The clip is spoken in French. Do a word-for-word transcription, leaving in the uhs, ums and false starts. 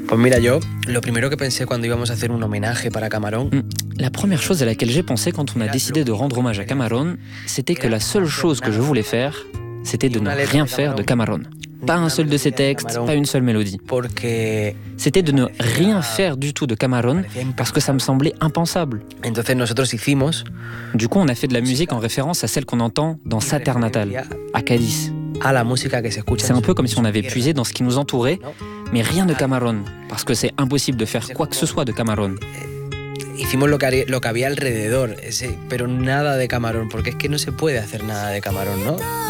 Pues mira, yo lo primero que pensé cuando íbamos a hacer un homenaje para Camarón, La première chose à laquelle j'ai pensé quand on a décidé de rendre hommage à Camarón, c'était que la seule chose que je voulais faire, c'était de ne rien faire de Camarón. Pas un seul de ses textes, pas une seule mélodie. porque C'était de ne rien faire du tout de Camarón parce que ça me semblait impensable. entonces nosotros hicimos Du coup, on a fait de la musique en référence à celle qu'on entend dans sa terre natale, à Cadiz. a la música que se escucha. C'est en un su- peu comme en si su on avait tierra, puisé dans ce qui nous entourait, ¿no? mais rien de Camarón, parce que c'est impossible de faire quoi que ce soit de Camarón. Hicimos lo que, haría- lo que había alrededor, ese, pero nada de Camarón, porque es que no se puede hacer nada de Camarón, ¿no?